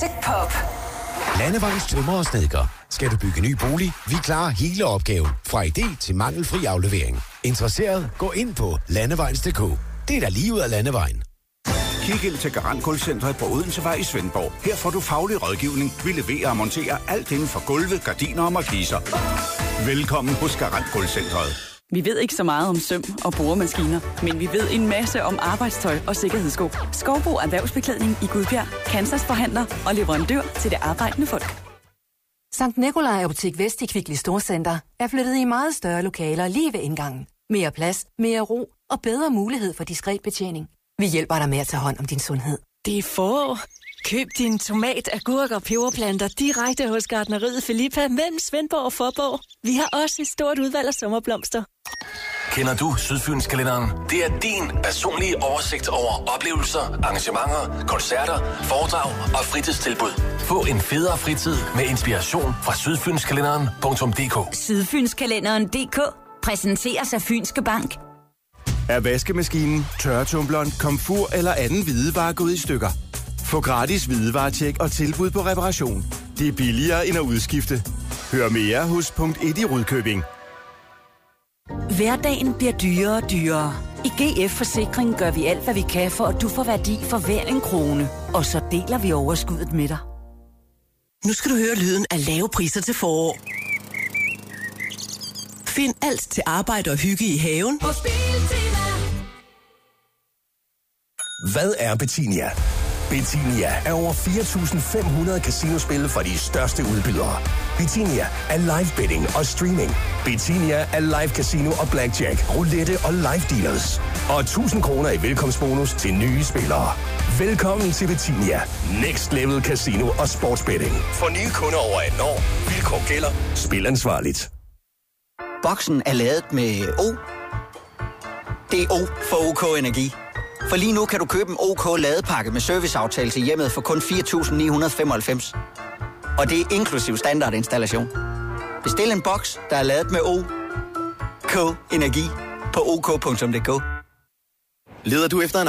Classic Pop. Landevejens tømrer og snedker. Skal du bygge ny bolig? Vi klarer hele opgaven. Fra idé til mangelfri aflevering. Interesseret? Gå ind på landevejens.dk. Det er da lige ud af landevejen. Kig ind til Garant-Gulvcentret på Odensevej i Svendborg. Her får du faglig rådgivning. Vi leverer og monterer alt inden for gulve, gardiner og markiser. Velkommen hos Garant-Gulvcentret. Vi ved ikke så meget om søm og boremaskiner, men vi ved en masse om arbejdstøj og sikkerhedssko. Skovbo Erhvervsbeklædning i Gudbjerg, Kansas forhandler og leverandør til det arbejdende folk. Sankt Nikolaj Butik Vest i Kvickly Storcenter er flyttet i meget større lokaler lige ved indgangen. Mere plads, mere ro og bedre mulighed for diskret betjening. Vi hjælper dig med at tage hånd om din sundhed. Det er forår. Køb din tomat, agurk og peberplanter direkte hos Gartneriet Filippa mellem Svendborg og Fåborg. Vi har også et stort udvalg af sommerblomster. Kender du Sydfynskalenderen? Det er din personlige oversigt over oplevelser, arrangementer, koncerter, foredrag og fritidstilbud. Få en federe fritid med inspiration fra sydfynskalenderen.dk. Sydfynskalenderen.dk præsenteres af Fynske Bank. Er vaskemaskinen, tørretumbleren, komfur eller anden hvidevare gået i stykker? Få gratis hvidevaretjek og tilbud på reparation. Det er billigere end at udskifte. Hør mere hos Punkt 1 i Rudkøbing. Hverdagen bliver dyrere og dyrere. I GF Forsikring gør vi alt, hvad vi kan, for at du får værdi for hver en krone. Og så deler vi overskuddet med dig. Nu skal du høre lyden af lave priser til forår. Find alt til arbejde og hygge i haven på Biltema. Hvad er Betinia? Betinia er over 4.500 casinospil fra de største udbydere. Betinia er live betting og streaming. Betinia er live casino og blackjack, roulette og live dealers. Og 1.000 kroner i velkomstbonus til nye spillere. Velkommen til Betinia. Next Level Casino og Sportsbetting. For nye kunder over 18 år. Vilkår gælder. Spil ansvarligt. Boksen er ladet med O. Det er O for OK Energi. For lige nu kan du købe en OK ladepakke med serviceaftale til hjemmet for kun 4.995. Og det er inklusiv standardinstallation. Bestil en boks, der er ladet med OK Energi på OK.dk. Leder du efter en